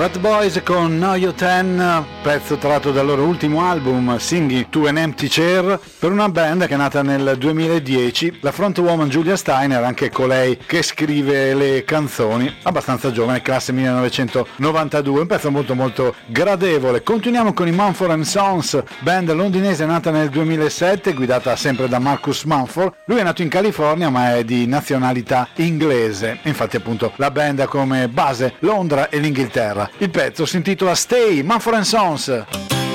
Fat Boys con Know You 10, pezzo tratto dal loro ultimo album Singing to an Empty Chair, per una band che è nata nel 2010. La frontwoman Julia Steiner, anche colei che scrive le canzoni, abbastanza giovane, classe 1992, un pezzo molto molto gradevole. Continuiamo con i Mumford & Sons, band londinese nata nel 2007, guidata sempre da Marcus Mumford. Lui è nato in California ma è di nazionalità inglese, infatti appunto la band ha come base Londra e l'Inghilterra. Il pezzo si intitola Stay, Mumford & Sons.